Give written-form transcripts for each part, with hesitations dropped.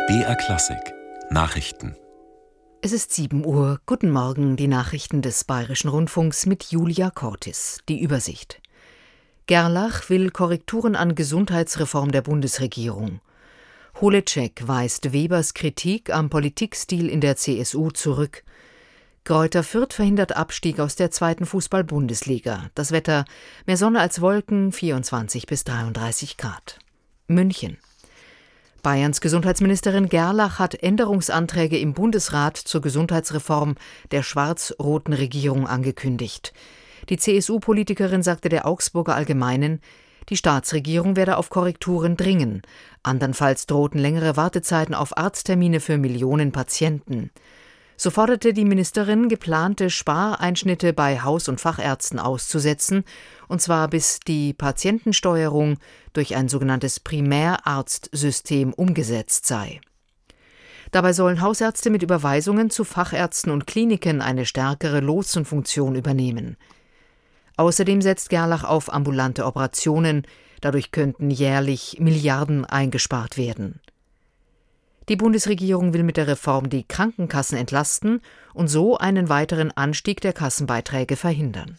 BR Klassik Nachrichten. Es ist 7 Uhr. Guten Morgen, die Nachrichten des Bayerischen Rundfunks mit Julia Cortis. Die Übersicht. Gerlach will Korrekturen an Gesundheitsreform der Bundesregierung. Holecek weist Webers Kritik am Politikstil in der CSU zurück. Greuther Fürth verhindert Abstieg aus der 2. Fußball-Bundesliga. Das Wetter: mehr Sonne als Wolken, 24 bis 33 Grad. München. Bayerns Gesundheitsministerin Gerlach hat Änderungsanträge im Bundesrat zur Gesundheitsreform der schwarz-roten Regierung angekündigt. Die CSU-Politikerin sagte der Augsburger Allgemeinen, die Staatsregierung werde auf Korrekturen dringen. Andernfalls drohten längere Wartezeiten auf Arzttermine für Millionen Patienten. So forderte die Ministerin, geplante Spareinschnitte bei Haus- und Fachärzten auszusetzen, und zwar bis die Patientensteuerung durch ein sogenanntes Primärarztsystem umgesetzt sei. Dabei sollen Hausärzte mit Überweisungen zu Fachärzten und Kliniken eine stärkere Lotsenfunktion übernehmen. Außerdem setzt Gerlach auf ambulante Operationen, dadurch könnten jährlich Milliarden eingespart werden. Die Bundesregierung will mit der Reform die Krankenkassen entlasten und so einen weiteren Anstieg der Kassenbeiträge verhindern.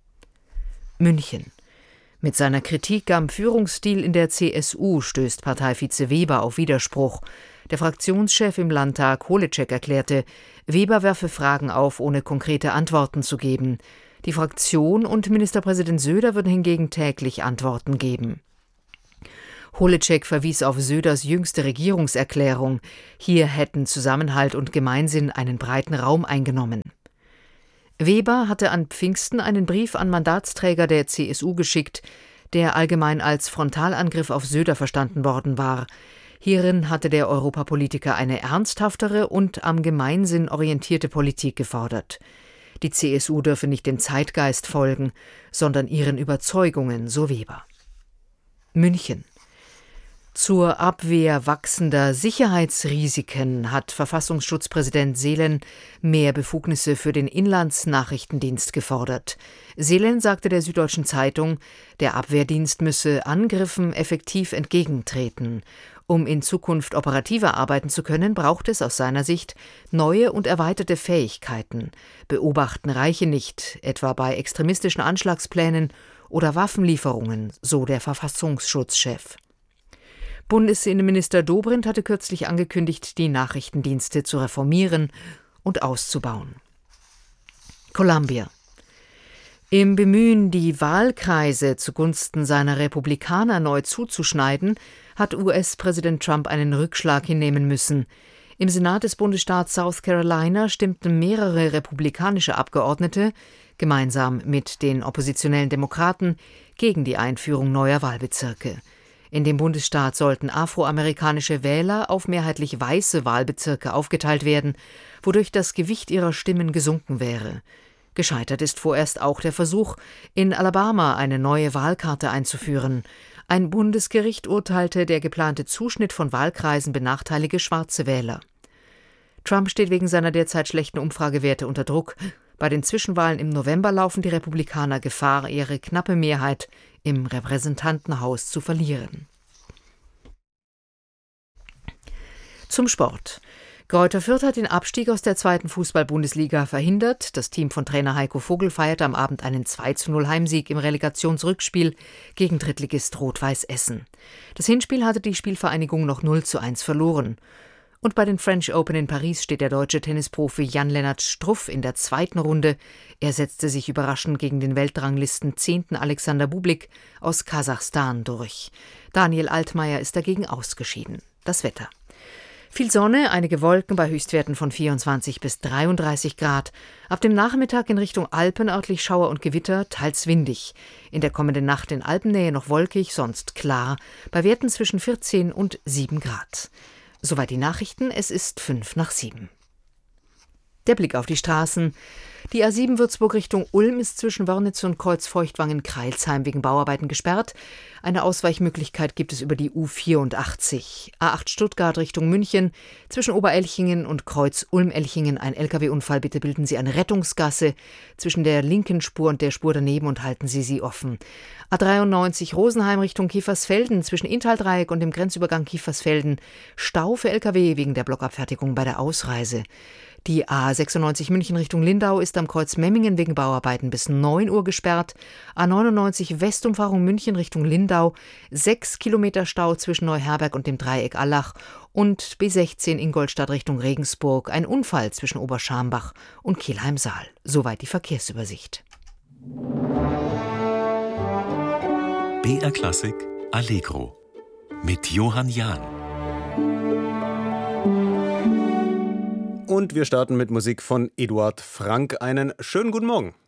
München. Mit seiner Kritik am Führungsstil in der CSU stößt Parteivize Weber auf Widerspruch. Der Fraktionschef im Landtag, Holecek, erklärte, Weber werfe Fragen auf, ohne konkrete Antworten zu geben. Die Fraktion und Ministerpräsident Söder würden hingegen täglich Antworten geben. Holecek verwies auf Söders jüngste Regierungserklärung. Hier hätten Zusammenhalt und Gemeinsinn einen breiten Raum eingenommen. Weber hatte an Pfingsten einen Brief an Mandatsträger der CSU geschickt, der allgemein als Frontalangriff auf Söder verstanden worden war. Hierin hatte der Europapolitiker eine ernsthaftere und am Gemeinsinn orientierte Politik gefordert. Die CSU dürfe nicht dem Zeitgeist folgen, sondern ihren Überzeugungen, so Weber. München. Zur Abwehr wachsender Sicherheitsrisiken hat Verfassungsschutzpräsident Seelen mehr Befugnisse für den Inlandsnachrichtendienst gefordert. Seelen sagte der Süddeutschen Zeitung, der Abwehrdienst müsse Angriffen effektiv entgegentreten. Um in Zukunft operativer arbeiten zu können, braucht es aus seiner Sicht neue und erweiterte Fähigkeiten. Beobachten reiche nicht, etwa bei extremistischen Anschlagsplänen oder Waffenlieferungen, so der Verfassungsschutzchef. Bundesinnenminister Dobrindt hatte kürzlich angekündigt, die Nachrichtendienste zu reformieren und auszubauen. Columbia. Im Bemühen, die Wahlkreise zugunsten seiner Republikaner neu zuzuschneiden, hat US-Präsident Trump einen Rückschlag hinnehmen müssen. Im Senat des Bundesstaats South Carolina stimmten mehrere republikanische Abgeordnete, gemeinsam mit den oppositionellen Demokraten, gegen die Einführung neuer Wahlbezirke. In dem Bundesstaat sollten afroamerikanische Wähler auf mehrheitlich weiße Wahlbezirke aufgeteilt werden, wodurch das Gewicht ihrer Stimmen gesunken wäre. Gescheitert ist vorerst auch der Versuch, in Alabama eine neue Wahlkarte einzuführen. Ein Bundesgericht urteilte, der geplante Zuschnitt von Wahlkreisen benachteilige schwarze Wähler. Trump steht wegen seiner derzeit schlechten Umfragewerte unter Druck. Bei den Zwischenwahlen im November laufen die Republikaner Gefahr, ihre knappe Mehrheit im Repräsentantenhaus zu verlieren. Zum Sport. Greuther Fürth hat den Abstieg aus der 2. Fußball-Bundesliga verhindert. Das Team von Trainer Heiko Vogel feierte am Abend einen 2:0 Heimsieg im Relegationsrückspiel gegen Drittligist Rot-Weiß Essen. Das Hinspiel hatte die Spielvereinigung noch 0:1 verloren. Und bei den French Open in Paris steht der deutsche Tennisprofi Jan-Lennart Struff in der 2. Runde. Er setzte sich überraschend gegen den Weltranglisten 10. Alexander Bublik aus Kasachstan durch. Daniel Altmaier ist dagegen ausgeschieden. Das Wetter. Viel Sonne, einige Wolken bei Höchstwerten von 24 bis 33 Grad. Ab dem Nachmittag in Richtung Alpen örtlich Schauer und Gewitter, teils windig. In der kommenden Nacht in Alpennähe noch wolkig, sonst klar. Bei Werten zwischen 14 und 7 Grad. Soweit die Nachrichten, es ist 6:55. Der Blick auf die Straßen. Die A7 Würzburg Richtung Ulm ist zwischen Wörnitz und Kreuz-Feuchtwangen-Kreilsheim wegen Bauarbeiten gesperrt. Eine Ausweichmöglichkeit gibt es über die U84. A8 Stuttgart Richtung München. Zwischen Oberelchingen und Kreuz-Ulm-Elchingen ein Lkw-Unfall. Bitte bilden Sie eine Rettungsgasse zwischen der linken Spur und der Spur daneben und halten Sie sie offen. A93 Rosenheim Richtung Kiefersfelden. Zwischen Inntal-Dreieck und dem Grenzübergang Kiefersfelden. Stau für Lkw wegen der Blockabfertigung bei der Ausreise. Die A96 München Richtung Lindau ist am Kreuz Memmingen wegen Bauarbeiten bis 9 Uhr gesperrt. A99 Westumfahrung München Richtung Lindau, 6 Kilometer Stau zwischen Neuherberg und dem Dreieck Allach. Und B16 Ingolstadt Richtung Regensburg, ein Unfall zwischen Oberscharmbach und Kelheim-Saal. Soweit die Verkehrsübersicht. BR Klassik Allegro mit Johann Jahn. Und wir starten mit Musik von Eduard Frank. Einen schönen guten Morgen.